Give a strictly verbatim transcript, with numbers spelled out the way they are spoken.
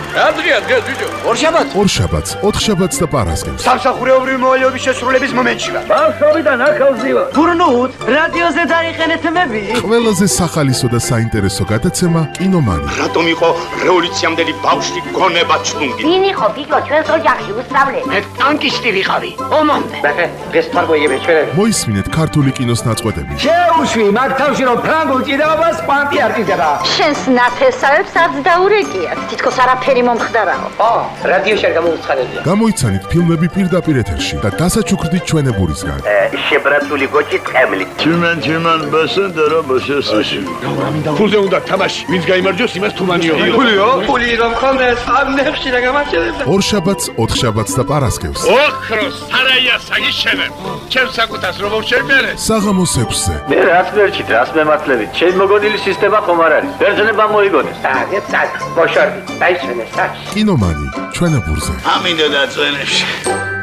ადრია დღეს ბიჭო. ორშაბათს? ორშაბათს, ოთხშაბათს და პარასკევს. სამსახურეობრივი მოვალეობის შესრულების მომენტში ვარ. ბავშვობიდან ახალზივა. გურნუთ, რადიოზე დაიხენეთ მები. ყველაზე სახალისო და საინტერესო გადაცემა კინომანი. რატომ იყო რევოლუციამდელი ბავშვი გონება ჩლუნგი? ვინ იყო ბიჭო ჩვენს ოჯახში უსწავლე? მე ტანკისტი ვიყავი. ომამდე. ბახე, დღეს თარგოიები ჩვენები. მოისმინეთ ქართული კინოს ნაწყვეტები. შეუშვი მაგ თავში რომ ფრანგულ ჭიდაობას კვანტი არ ჭიდდება. შენს ნათესავებს არც დაურეკიათ. თითქოს არაფერი მომხდარაო. ო, რადიოში არ გამოუცხადებია. გამოიცანით ფილმები პირდაპირ ეთერში და დასაჩუქრდით ჩვენებურისგან. შებრაცული გოჭი ტყემლი. Tümen tümen basın da başası. ფულზე უნდა თამაში. ვინც გაიმარჯვოს, იმას თუმანიო. ფულიო? ფული რომ ხონდეს, ამ ნებში რა გამარჯვებდა. ორშაბათს, ოთხშაბათს და პარასკევს. ოქროს სარაია საგიშენებ. ჩემს საკუთას რომ შევმერე. საღამოს ექვსზე. მე რაც მერჩით, რაც მემართლებით. ჩემ მოგონილი სისტემა ხომ არ არის. ბერძნება მოიგონეს. აგეთ სად, ბოშორდი, დაიშვენე სად. კინომანი ჩვენებურზე. ამინდა დაწვენებში.